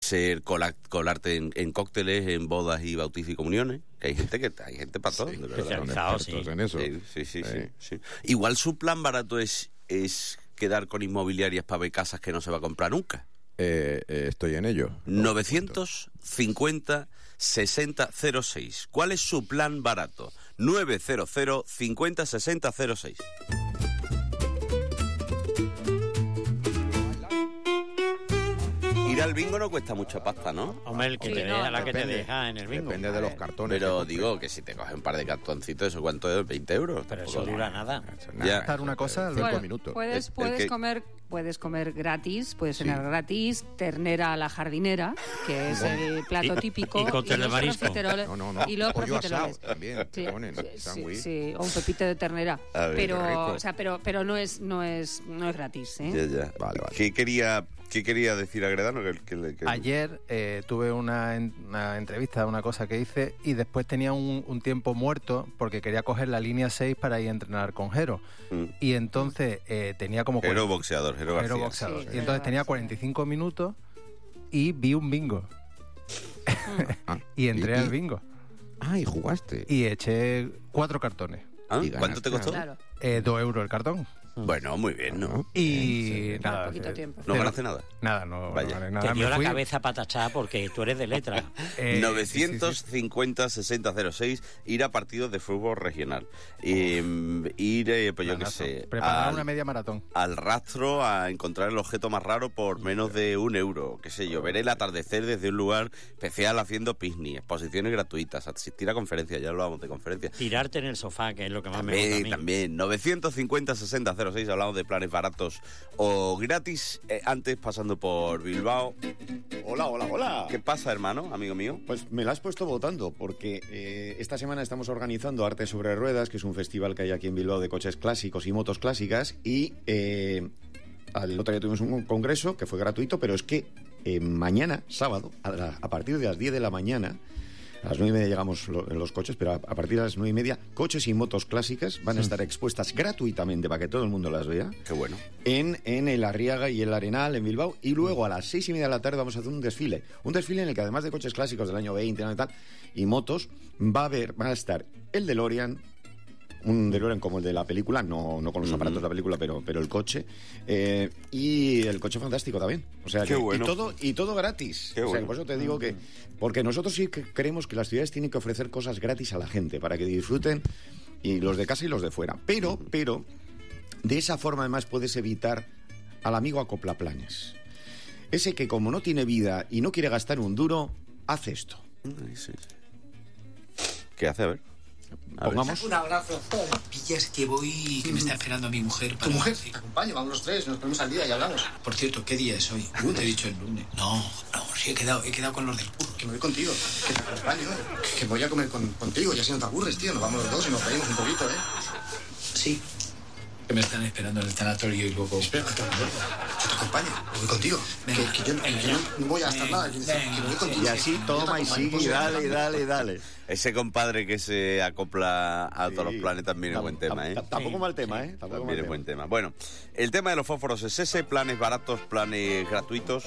ser colarte en cócteles, en bodas y bautizos y comuniones. Que hay gente para todo, de verdad. Especializados, sí. En eso. Sí. Igual su plan barato es quedar con inmobiliarias para ver casas que no se va a comprar nunca. Estoy en ello. 950 60 06. ¿Cuál es su plan barato? 900 50 60 06. Ir al bingo no cuesta mucha pasta, ¿no? Hombre, el que te deja, la que te deja en el bingo. Depende de los cartones. Pero digo que si te coges un par de cartoncitos, ¿eso cuánto es? 20 euros. Pero eso dura nada. Ya. Gastar una cosa, 5 minutos. Puedes comer gratis, puedes cenar gratis, ternera a la jardinera, que es el plato típico. Y cóctel de los marisco. profiteroles. No. Y los Pollo asado profiteroles. también. Sí, Ponen sándwich. sí, o un pepito de ternera. A ver, qué rico. Pero no es gratis, ¿eh? Ya. Vale. ¿Qué quería decir Agredano? Que Ayer tuve una entrevista, una cosa que hice, y después tenía un tiempo muerto porque quería coger la línea 6 para ir a entrenar con Jero. Y entonces tenía como... Jero boxeador, Jero García. Jero boxeador. Sí, Y entonces tenía sí. 45 minutos y vi un bingo. Y entré al bingo. Y jugaste. Y eché 4 cartones. ¿Ah? Y ¿Cuánto te costó? Claro. 2 euros el cartón. Bueno, muy bien, ¿no? Y nada. Poquito tiempo. No ganaste nada. Nada, no Vaya. gané Te nada. dio Me la fui. cabeza para tachar porque tú eres de letra. 950 60 06, ir a partidos de fútbol regional. Ir, pues yo qué Planazo. sé, Preparar una media maratón. al rastro a encontrar el objeto más raro por menos de €1, qué sé yo, ver el atardecer desde un lugar especial haciendo picnic, exposiciones gratuitas, asistir a conferencias, ya hablábamos de conferencias. Tirarte en el sofá, que es lo que más me gusta a mí. También, 950 60 06, hablamos de planes baratos o gratis, antes pasando por Bilbao. Hola. ¿Qué pasa, hermano, amigo mío? Pues me la has puesto votando, porque esta semana estamos organizando Arte sobre Ruedas, que es un festival que hay aquí en Bilbao de coches clásicos y motos clásicas, y al otro día tuvimos un congreso que fue gratuito, pero es que mañana, sábado, a partir de las 10 de la mañana, a las 9:30 llegamos en los coches, pero a partir de las 9:30, coches y motos clásicas van a estar expuestas gratuitamente para que todo el mundo las vea. Qué bueno. En el Arriaga y el Arenal, en Bilbao, y luego a las 6:30 de la tarde vamos a hacer un desfile en el que, además de coches clásicos del año 20 y tal, y motos, va a estar el DeLorean, un DeLorean como el de la película, no con los aparatos de la película, pero el coche, y el coche fantástico también. O sea, Qué bueno. y todo gratis. Qué o sea, bueno. por eso te digo que, porque nosotros sí que creemos que las ciudades tienen que ofrecer cosas gratis a la gente para que disfruten, y los de casa y los de fuera. Pero de esa forma además puedes evitar al amigo acoplaplanes. Ese que, como no tiene vida y no quiere gastar un duro, hace esto. Sí. ¿Qué hace? A ver. Pongamos. Un abrazo. Pillas que voy, que me está esperando a mi mujer. ¿Tu mujer? Te acompaña, vamos los tres, nos ponemos al día y hablamos. Por cierto, ¿qué día es hoy? Te he dicho el lunes. No, sí, he quedado con los del curro. Que me voy contigo, que te acompaño, que voy a comer contigo, ya si no te aburres, tío, nos vamos los dos y nos reímos un poquito, Sí. Que me están esperando en el tanatorio y luego... Espera, que te acompaño, me voy contigo. Venga, que yo no voy a gastar nada, que me voy contigo. Y así toma y sigue y dale. Ese compadre que se acopla a todos los planes también es buen tema, ¿eh? Tampoco mal tema, ¿eh? También es buen tema. Bueno, el tema de los fósforos es ese, planes baratos, planes gratuitos,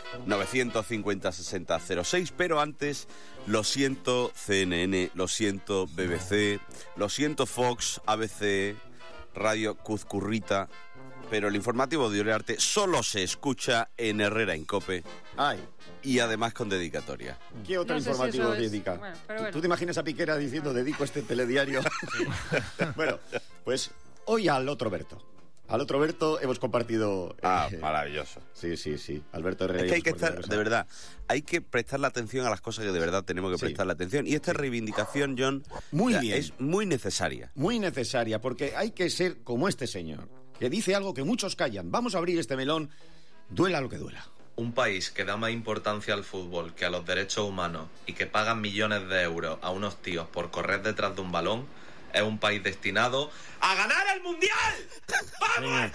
950 60 06, pero antes, lo siento CNN, lo siento BBC, lo siento Fox, ABC, Radio Cuzcurrita, pero el informativo de Uriarte solo se escucha en Herrera en COPE. Ay, Y además con dedicatoria. ¿qué otro No sé si informativo eso es- dedica? bueno, pero bueno. ¿Tú te imaginas a Piquera diciendo dedico este telediario? Bueno, pues hoy al otro Berto. Al otro Berto hemos compartido... Maravilloso. Sí. Alberto Herrera. Es que hay que hemos compartido estar, de verdad, hay que prestarle atención a las cosas que de verdad tenemos que Sí. prestarle atención. Y esta reivindicación, John, Muy bien. es muy necesaria. Muy necesaria, porque hay que ser como este señor, que dice algo que muchos callan. Vamos a abrir este melón, duela lo que duela. Un país que da más importancia al fútbol que a los derechos humanos y que pagan millones de euros a unos tíos por correr detrás de un balón es un país destinado a ganar el Mundial. ¡Vamos,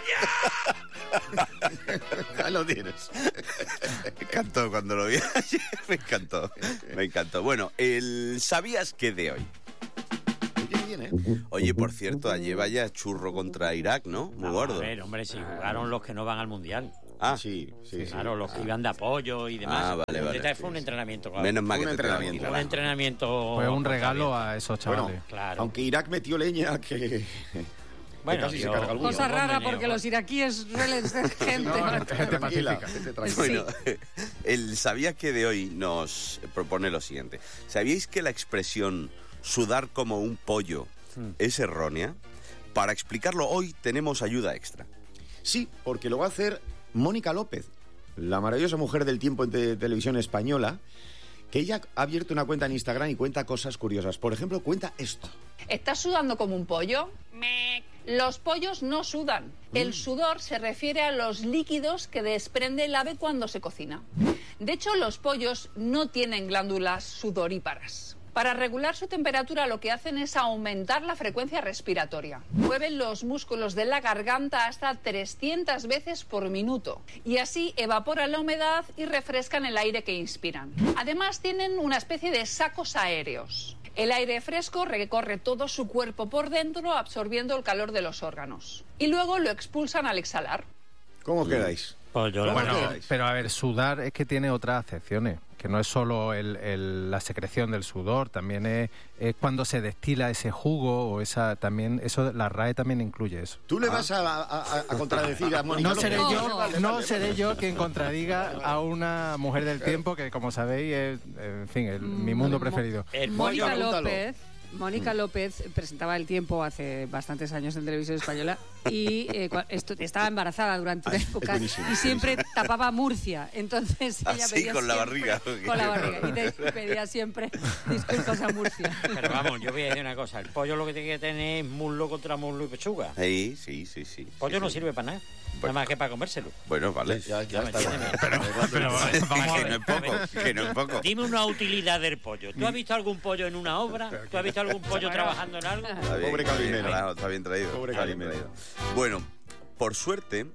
España! Ya lo tienes. Me encantó cuando lo vi ayer, me encantó. Bueno, el ¿sabías qué de hoy? Bien, ¿eh? Oye, por cierto, ayer vaya churro contra Irak, ¿no? Muy gordo. A ver, hombre, si jugaron los que no van al Mundial. Ah, sí. Claro, los que iban de apoyo y demás. Ah, vale. Fue un entrenamiento, claro. Menos mal Un que te entrenamiento. tengo Un aquí. entrenamiento. Fue un regalo a esos chavales. Bueno, Claro. aunque Irak metió leña que casi se carga alguno. Cosa rara porque los iraquíes suelen ser gente. Gente Tranquila, pacífica. gente tranquila. Bueno, el Sabía que de hoy nos propone lo siguiente. ¿Sabíais que la expresión sudar como un pollo es errónea? Para explicarlo hoy tenemos ayuda extra. Sí, porque lo va a hacer Mónica López, la maravillosa mujer del tiempo en televisión española, que ella ha abierto una cuenta en Instagram y cuenta cosas curiosas. Por ejemplo, cuenta esto. ¿Estás sudando como un pollo? Los pollos no sudan. El sudor se refiere a los líquidos que desprende el ave cuando se cocina. De hecho, los pollos no tienen glándulas sudoríparas. Para regular su temperatura lo que hacen es aumentar la frecuencia respiratoria. Mueven los músculos de la garganta hasta 300 veces por minuto y así evaporan la humedad y refrescan el aire que inspiran. Además tienen una especie de sacos aéreos. El aire fresco recorre todo su cuerpo por dentro absorbiendo el calor de los órganos y luego lo expulsan al exhalar. ¿Cómo quedáis? Pues yo ¿Cómo Bueno, quedáis? pero a ver, sudar es que tiene otras acepciones, que no es solo la secreción del sudor, también es cuando se destila ese jugo o esa también eso la RAE también incluye eso. ¿Tú le vas a contradecir a Mónica No López? seré yo, Vale, no vale, seré vale. yo quien contradiga a una mujer del tiempo que, como sabéis, es, en fin, mi mundo preferido. El pollo. Mónica López presentaba El Tiempo hace bastantes años en Televisión Española y estaba embarazada durante una época buenísimo, y siempre tapaba Murcia. Entonces ella Así, pedía con la siempre- barriga. Con la barriga. Y pedía siempre disculpas a Murcia. Pero vamos, yo voy a decir una cosa. El pollo lo que tiene que tener es muslo contra muslo y pechuga. Sí. El pollo no sirve para nada. Nada más que para comérselo. Bueno, vale. Ya está. Entiéndeme. Pero vamos a Que ver. no es poco, que no es poco. Dime una utilidad del pollo. ¿Tú has visto algún pollo en una obra? ¿Tú has visto algún pollo trabajando en algo? Está bien, Pobre está bien, Calimero. Naranjo, está bien traído. Pobre está bien Calimero. traído. Bueno, por suerte,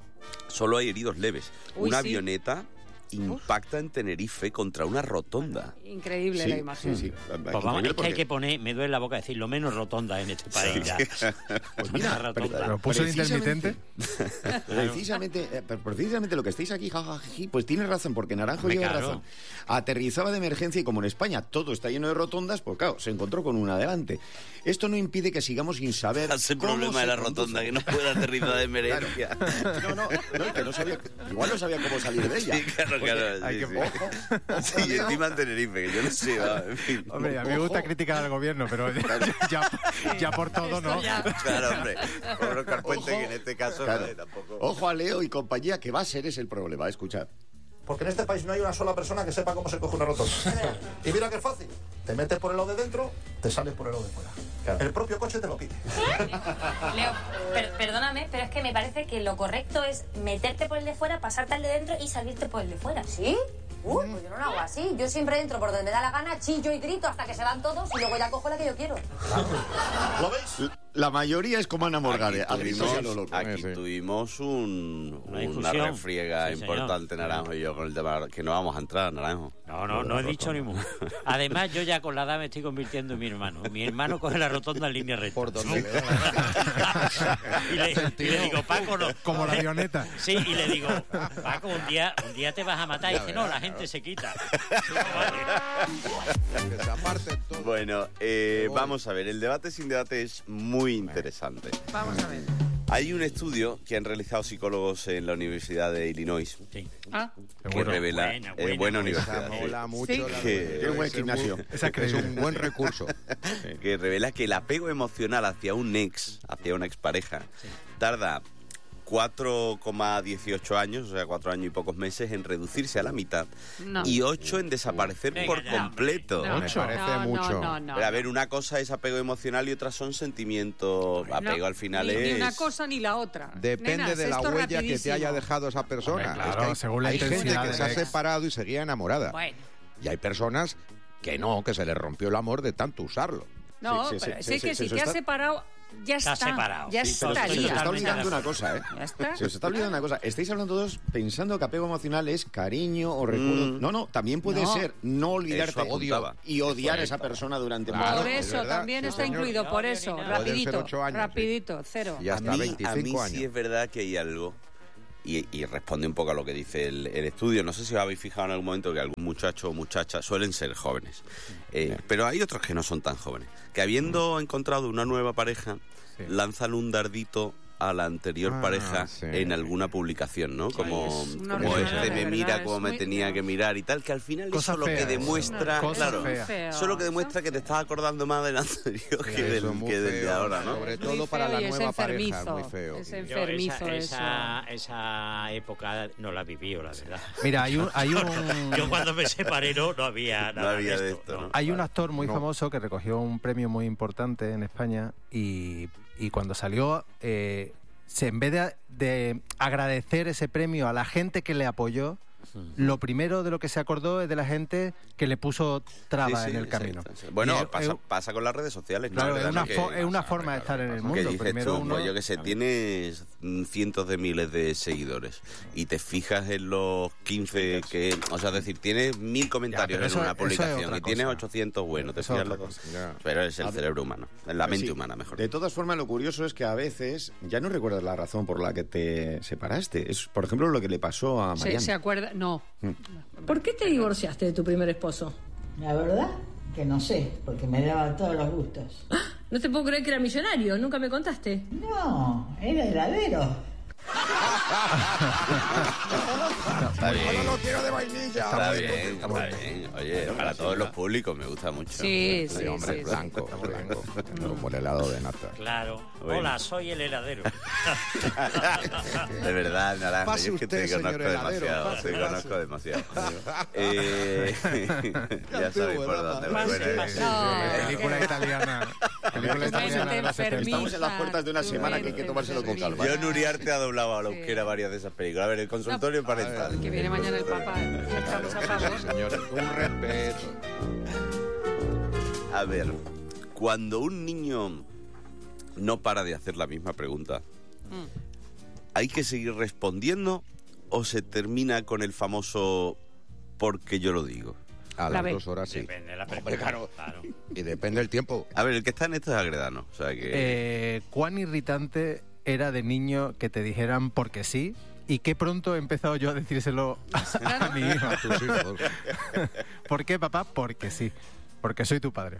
solo hay heridos leves. Uy, Una sí. avioneta impacta en Tenerife contra una rotonda. Increíble la imagen. Sí. Pues vamos, es que hay que poner, me duele la boca decir, lo menos rotonda en este país ya. Pues mira, Una rotonda. ¿Pero puso el precisamente- intermitente? Precisamente lo que estáis aquí, jajaji, pues tienes razón, porque Naranjo Hombre, lleva claro. razón. Aterrizaba de emergencia y como en España todo está lleno de rotondas, pues claro, se encontró con una delante. Esto no impide que sigamos sin saber Ese cómo problema de se la conduce. rotonda, que no puede aterrizar de emergencia. No, que no sabía, igual no sabía cómo salir de ella. Sí, claro, Porque claro. hay Sí, que- sí. ojo, Sí, y encima en Tenerife, que yo no sé, va, en fin. Hombre, a mí me gusta criticar al gobierno, pero ya por todo no. Claro, hombre. Cobro Carpuente, Ojo. que en este caso Claro. tampoco. Ojo a Leo y compañía, que va a ser ese el problema, escuchad. Porque en este país no hay una sola persona que sepa cómo se coge una rotonda. Y mira qué fácil. Te metes por el lado de dentro, te sales por el lado de fuera. El propio coche te lo pide. Leo, perdóname, pero es que me parece que lo correcto es meterte por el de fuera, pasarte al de dentro y salirte por el de fuera. ¿Sí? Uy, pues yo no lo hago así. Yo siempre entro por donde me da la gana, chillo y grito hasta que se van todos y luego ya cojo la que yo quiero. ¿Lo veis? La mayoría es como Ana Morgade, a gritos y a lo loco. Aquí Sí. tuvimos una discusión. refriega Sí, señor. importante, Naranjo y yo, con el tema que no vamos a entrar, Naranjo. No he dicho ni mu. Además, yo ya con la edad me estoy convirtiendo en mi hermano. Mi hermano coge la rotonda en línea recta. Por donde le y le digo, Paco, no. Como la avioneta. Sí, y le digo, Paco, un día te vas a matar. Y dice, no, la gente se quita. Digo, vale. que se aparten todos. Bueno, vamos a ver, el debate sin debate es muy interesante. Vamos a ver. Hay un estudio que han realizado psicólogos en la Universidad de Illinois Sí. Ah, que revela... buena Esa universidad, sí. mola mucho. Sí. la Que- de- Tiene un buen es gimnasio. Esa es un buen recurso. Que revela que el apego emocional hacia un ex, hacia una expareja, tarda 4,18 años, o sea, 4 años y pocos meses, en reducirse a la mitad no. y 8 en desaparecer Venga por ya, completo. No, Me parece mucho. No. Pero a ver, una cosa es apego emocional y otra son sentimientos. Apego No, al final ni es... una cosa ni la otra. Depende Nenas, de la esto huella que te rapidísimo. haya dejado esa persona. Hombre, claro, Es que hay, según la hay gente intensidad que del se ha ex. separado y seguía enamorada. Bueno, Y hay personas que no, que se les rompió el amor de tanto usarlo. no, Sí, pero sí, sí, sí, que sí, si eso te has está- separado, ya Está está. separado. Ya Sí, Pero se os estaría. está Totalmente olvidando de una cosa, ¿eh? Ya está. Se os está olvidando una cosa. Estáis hablando todos pensando que apego emocional es cariño o recuerdo. No, también puede No. ser no olvidarte Eso apuntaba. y odiar a esa persona durante Claro, Por es eso, verdad, también sí, está señor. incluido, por eso. Pueden ser Rapidito, 8 años, sí. rapidito, cero. Y hasta a mí 25 años. sí es verdad que hay algo y responde un poco a lo que dice el estudio. No sé si os habéis fijado en algún momento que algún muchacho o muchacha suelen ser jóvenes, pero hay otros que no son tan jóvenes, que habiendo encontrado una nueva pareja, lanzan un dardito a la anterior pareja en alguna publicación, ¿no? Como este me mira como me tenía que mirar y tal, que al final eso lo que demuestra, eso lo que demuestra que te estás acordando más del anterior que del de ahora, ¿no? Sobre todo para la nueva pareja, muy feo. Es enfermizo esa época no la viví, la verdad. Mira, hay un yo cuando me separé no había nada de esto, ¿no? Hay un actor muy famoso que recogió un premio muy importante en España y cuando salió, en vez de agradecer ese premio a la gente que le apoyó, lo primero de lo que se acordó es de la gente que le puso trabas en el camino. Bueno, pasa con las redes sociales. Claro, es una forma de estar en el mundo. Primero yo que sé, tienes cientos de miles de seguidores y te fijas en los 15 que... O sea, es decir, tienes 1000 comentarios en una publicación y tienes 800 buenos. Te fijas los dos. Pero es el cerebro humano, es la mente humana, mejor. De todas formas, lo curioso es que a veces ya no recuerdas la razón por la que te separaste. Es, por ejemplo, lo que le pasó a Mariana. ¿Se acuerda? No. ¿Por qué te divorciaste de tu primer esposo? La verdad que no sé, porque me daba todos los gustos. No te puedo creer que era millonario, nunca me contaste. No, era heladero. Está bien. Bueno, lo quiero de vainilla. Está bien. Oye, para todos los públicos me gusta mucho. Sí, hombre, blanco. Como el helado de nata. Claro. Bueno. Hola, soy el heladero. De verdad, Naranja, Pase yo es que usted, te conozco señor heladero, demasiado. Te conozco demasiado. Ya sabéis por dónde voy. Película italiana. Estamos en las puertas de una semana que hay que tomárselo con calma. Yo, Nuriarte, ha doblado a la euskera varias de esas películas. A ver, el consultorio parental. Que viene mañana el Papa. Estamos a favor. Señores, un respeto. A ver, cuando un niño no para de hacer la misma pregunta, ¿hay que seguir respondiendo o se termina con el famoso porque yo lo digo? A las 2 horas sí. Depende de la pregunta. Claro. Y depende del tiempo. A ver, el que está en esto es Agredano. O sea que... ¿Cuán irritante era de niño que te dijeran porque sí? Y qué pronto he empezado yo a decírselo a mi hijo. A tus hijos. ¿Por qué, papá? Porque sí. Porque soy tu padre.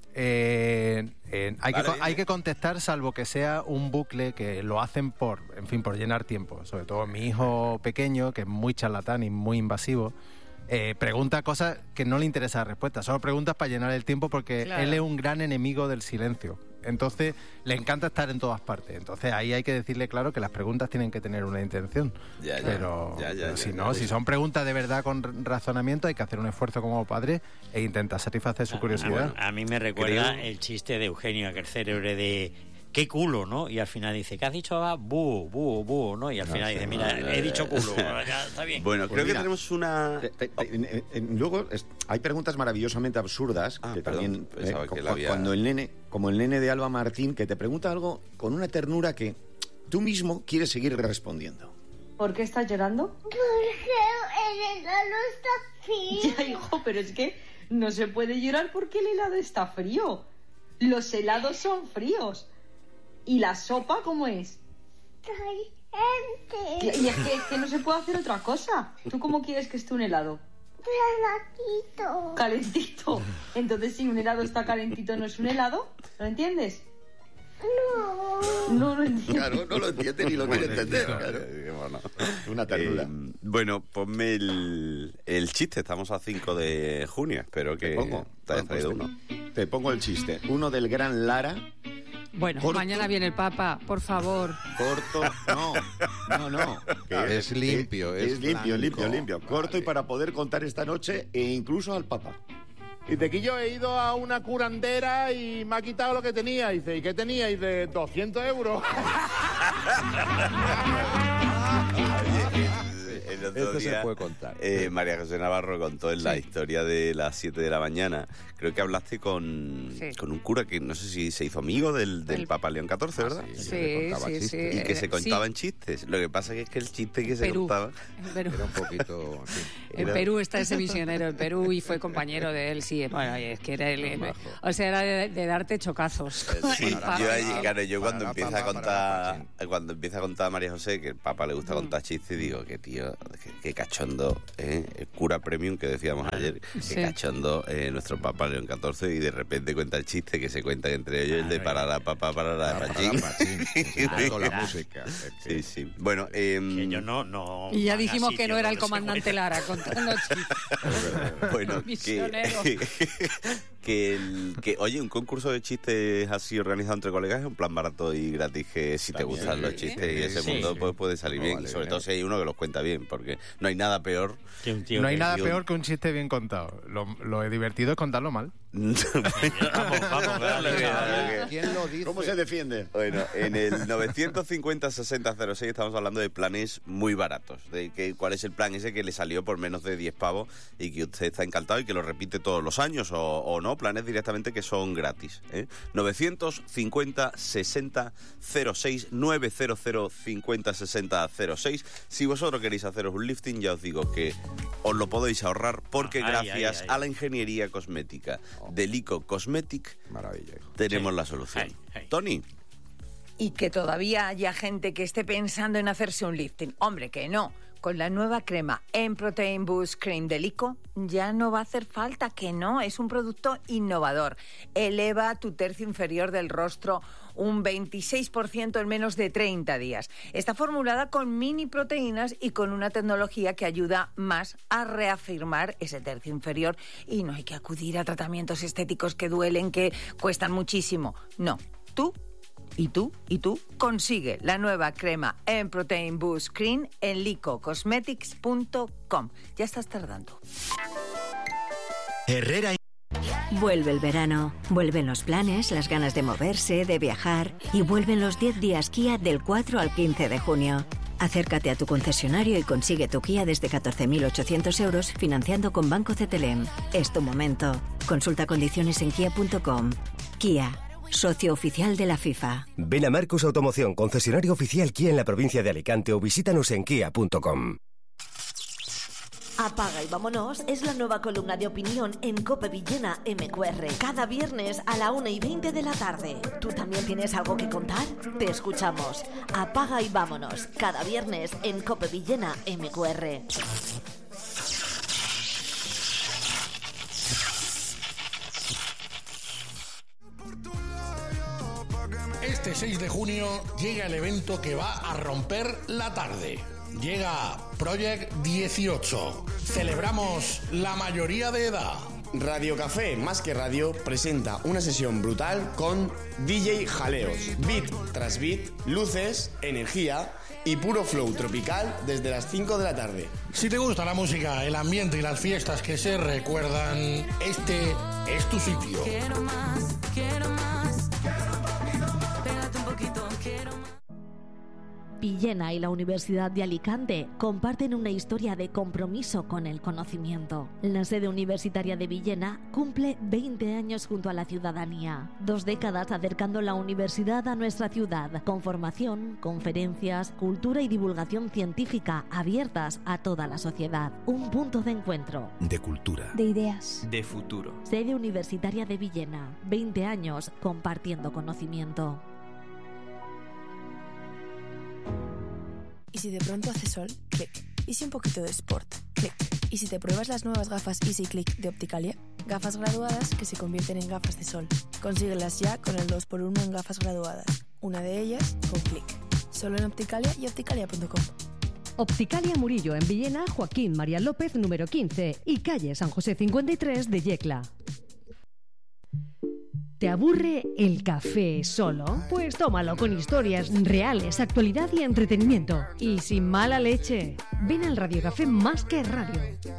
Hay que contestar, salvo que sea un bucle que lo hacen por llenar tiempo. Sobre todo mi hijo pequeño, que es muy charlatán y muy invasivo, pregunta cosas que no le interesa la respuesta. Solo preguntas para llenar el tiempo porque él es un gran enemigo del silencio. Entonces, le encanta estar en todas partes. Entonces, ahí hay que decirle, claro, que las preguntas tienen que tener una intención. Pero si son preguntas de verdad con razonamiento, hay que hacer un esfuerzo como padre e intentar satisfacer su curiosidad. A mí me recuerda el chiste de Eugenio, aquel célebre de... ¡Qué culo!, ¿no? Y al final dice, ¿qué has dicho? Búho, ¿no? Y al final dice, mira, he dicho culo. Ya, está bien. Bueno, creo que tenemos una... Luego, hay preguntas maravillosamente absurdas, que también... Cuando el nene, como el nene de Alba Martín, que te pregunta algo con una ternura que tú mismo quieres seguir respondiendo. ¿Por qué estás llorando? Porque el helado está frío. Ya, hijo, pero es que no se puede llorar porque el helado está frío. Los helados son fríos. ¿Y la sopa cómo es? Caliente. Y es que no se puede hacer otra cosa. ¿Tú cómo quieres que esté un helado? Calentito. Calentito. Entonces, si un helado está calentito, ¿no es un helado? ¿Lo entiendes? No lo entiendo. Claro, no lo entiende ni lo quiere entender. Claro. Una ternura. Bueno, ponme el chiste. Estamos a 5 de junio. Espero que te haya traído uno. Te pongo el chiste. Uno del gran Lara. Bueno, corto, mañana viene el Papa, por favor. Corto, no. Es limpio, es limpio. Corto y para poder contar esta noche e incluso al Papa. Dice que yo he ido a una curandera y me ha quitado lo que tenía. Dice, ¿y qué tenía? Dice, 200 euros. El otro día, se puede contar. María José Navarro contó en la historia de las 7 de la mañana. Creo que hablaste con un cura que no sé si se hizo amigo del Papa León XIV, ¿verdad? Sí. Y que se contaban chistes. Lo que pasa es que el chiste que se contaba era un poquito... En Perú está ese misionero en Perú y fue compañero de él, sí. Bueno, es que era o sea, era de darte chocazos. Sí, yo cuando empieza a contar María José que el Papa le gusta contar chistes, digo que tío, que cachondo, el cura premium que decíamos ayer, que cachondo nuestro Papa León XIV, y de repente cuenta el chiste que se cuentan entre ellos, el de parará papá, parará pachín. Con la música. Sí. Bueno, que yo no y ya dijimos que no era el comandante Lara contando chistes. Bueno, que oye, un concurso de chistes así organizado entre colegas es un plan barato y gratis, que si te gustan los chistes y ese mundo pues puede salir bien, sobre todo si hay uno que los cuenta bien, porque no hay nada peor que un chiste bien contado. Lo divertido es contarlo mal. Vamos, ¿quién lo dice? ¿Cómo se defiende? Bueno, en el 950-6006 estamos hablando de planes muy baratos, de cuál es el plan ese que le salió por menos de 10 pavos y que usted está encantado y que lo repite todos los años, o no, planes directamente que son gratis, 950-6006, 900-50-6006. Si vosotros queréis haceros un lifting, ya os digo que os lo podéis ahorrar, porque gracias a la ingeniería cosmética de Lico Cosmetic, maravilla, tenemos la solución. Tony. Y que todavía haya gente que esté pensando en hacerse un lifting. Hombre, que no. Con la nueva crema M-Protein Boost Cream de Lico ya no va a hacer falta, que no. Es un producto innovador. Eleva tu tercio inferior del rostro un 26% en menos de 30 días. Está formulada con mini proteínas y con una tecnología que ayuda más a reafirmar ese tercio inferior, y no hay que acudir a tratamientos estéticos que duelen, que cuestan muchísimo. No, tú consigue la nueva crema M-Protein Boost Cream en licocosmetics.com. Ya estás tardando. Herrera. Vuelve el verano, vuelven los planes, las ganas de moverse, de viajar, y vuelven los 10 días Kia del 4 al 15 de junio. Acércate a tu concesionario y consigue tu Kia desde 14.800 euros financiando con Banco CTLM. Es tu momento. Consulta condiciones en kia.com. Kia, socio oficial de la FIFA. Ven a Marcus Automoción, concesionario oficial Kia en la provincia de Alicante, o visítanos en kia.com. Apaga y vámonos es la nueva columna de opinión en COPE Villena MQR. Cada viernes a la 1:20 de la tarde. ¿Tú también tienes algo que contar? Te escuchamos. Apaga y vámonos. Cada viernes en COPE Villena MQR. Este 6 de junio llega el evento que va a romper la tarde. Llega Project 18. Celebramos la mayoría de edad. Radio Café, más que radio, presenta una sesión brutal con DJ Jaleos. Beat tras beat, luces, energía y puro flow tropical desde las 5 de la tarde. Si te gusta la música, el ambiente y las fiestas que se recuerdan, este es tu sitio. Quiero más, quiero más. Pégate un poquito, quiero más. Villena y la Universidad de Alicante comparten una historia de compromiso con el conocimiento. La sede universitaria de Villena cumple 20 años junto a la ciudadanía. 2 décadas acercando la universidad a nuestra ciudad, con formación, conferencias, cultura y divulgación científica abiertas a toda la sociedad. Un punto de encuentro. De cultura. De ideas. De futuro. Sede universitaria de Villena. 20 años compartiendo conocimiento. ¿Y si de pronto hace sol? Clic. ¿Y si un poquito de sport? Clic. ¿Y si te pruebas las nuevas gafas Easy Click de Opticalia? Gafas graduadas que se convierten en gafas de sol. Consíguelas ya con el 2x1 en gafas graduadas. Una de ellas con Clic. Solo en Opticalia y opticalia.com. Opticalia Murillo en Villena, Joaquín María López, número 15, y calle San José 53 de Yecla. ¿Te aburre el café solo? Pues tómalo con historias reales, actualidad y entretenimiento. Y sin mala leche. Ven al Radio Café Más que Radio.